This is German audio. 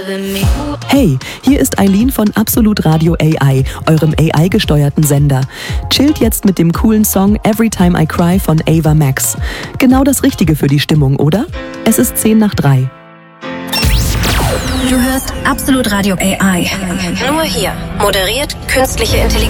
Hey, hier ist Eileen von Absolut Radio AI, eurem AI-gesteuerten Sender. Chillt jetzt mit dem coolen Song Every Time I Cry von Ava Max. Genau das Richtige für die Stimmung, oder? Es ist 2:10. Du hörst Absolut Radio AI. Nur hier. Moderiert künstliche Intelligenz.